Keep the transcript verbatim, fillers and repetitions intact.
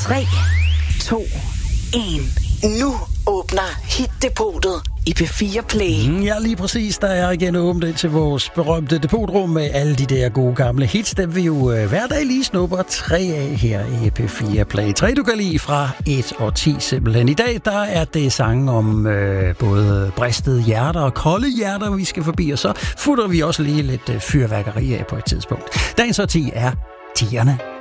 tre, to, et. Nu åbner Hit-depotet i P fire Play. Mm, ja, lige præcis. Der er igen åbent til vores berømte depotrum med alle de der gode gamle hits, dem vi jo øh, hver dag lige snupper tre af her i P fire Play. Tre, du kan lide fra et og ti simpelthen. I dag, der er det sange om øh, både bristede hjerter og kolde hjerter, vi skal forbi, og så futter vi også lige lidt øh, fyrværkeri af på et tidspunkt. Dagens og ti er tierne.